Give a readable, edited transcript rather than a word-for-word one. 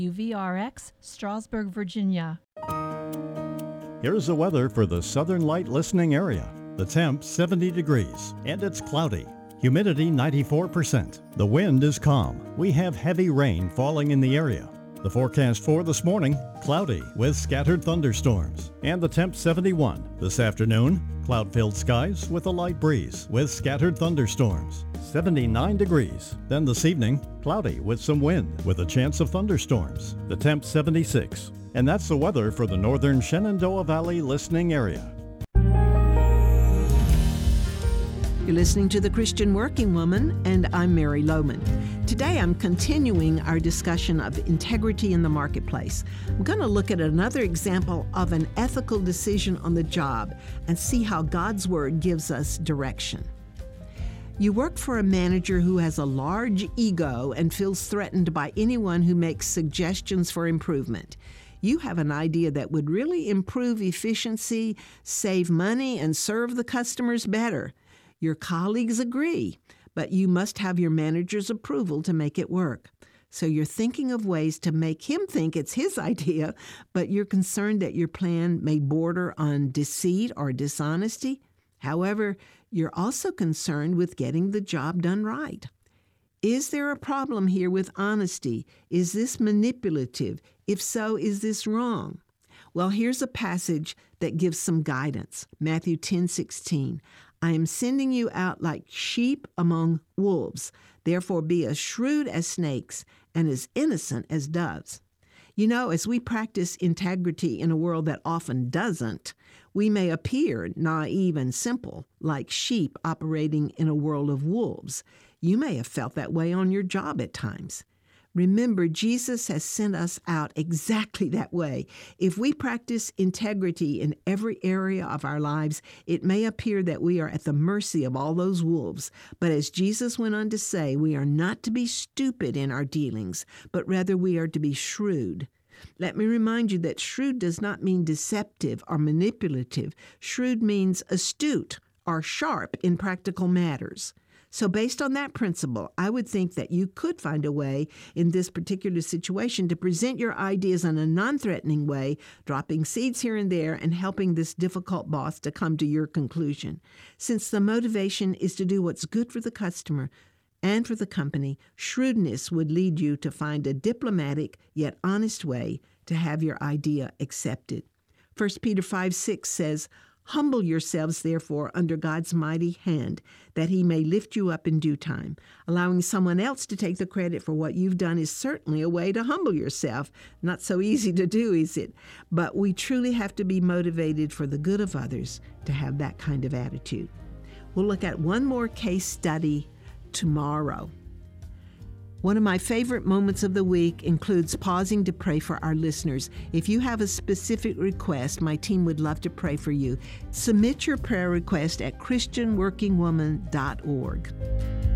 WVRX, Strasburg, Virginia. Here's the weather for the Southern Light listening area. The temp 70 degrees and it's cloudy. Humidity 94%. The wind is calm. We have heavy rain falling in the area. The forecast for this morning, cloudy with scattered thunderstorms. And the temp 71. This afternoon, cloud-filled skies with a light breeze with scattered thunderstorms. 79 degrees. Then this evening, cloudy with some wind with a chance of thunderstorms. The temp 76. And that's the weather for the northern Shenandoah Valley listening area. You're listening to The Christian Working Woman, and I'm Mary Lohman. Today I'm continuing our discussion of integrity in the marketplace. I'm going to look at another example of an ethical decision on the job and see how God's Word gives us direction. You work for a manager who has a large ego and feels threatened by anyone who makes suggestions for improvement. You have an idea that would really improve efficiency, save money, and serve the customers better. Your colleagues agree, but you must have your manager's approval to make it work. So you're thinking of ways to make him think it's his idea, but you're concerned that your plan may border on deceit or dishonesty. However, you're also concerned with getting the job done right. Is there a problem here with honesty? Is this manipulative? If so, is this wrong? Well, here's a passage that gives some guidance. Matthew 10:16. I am sending you out like sheep among wolves. Therefore be as shrewd as snakes and as innocent as doves. You know, as we practice integrity in a world that often doesn't, we may appear naive and simple, like sheep operating in a world of wolves. You may have felt that way on your job at times. Remember, Jesus has sent us out exactly that way. If we practice integrity in every area of our lives, it may appear that we are at the mercy of all those wolves. But as Jesus went on to say, we are not to be stupid in our dealings, but rather we are to be shrewd. Let me remind you that shrewd does not mean deceptive or manipulative. Shrewd means astute or sharp in practical matters. So based on that principle, I would think that you could find a way in this particular situation to present your ideas in a non-threatening way, dropping seeds here and there and helping this difficult boss to come to your conclusion. Since the motivation is to do what's good for the customer and for the company, shrewdness would lead you to find a diplomatic yet honest way to have your idea accepted. 1 Peter 5:6 says, Humble yourselves, therefore, under God's mighty hand, that he may lift you up in due time. Allowing someone else to take the credit for what you've done is certainly a way to humble yourself. Not so easy to do, is it? But we truly have to be motivated for the good of others to have that kind of attitude. We'll look at one more case study tomorrow. One of my favorite moments of the week includes pausing to pray for our listeners. If you have a specific request, my team would love to pray for you. Submit your prayer request at christianworkingwoman.org.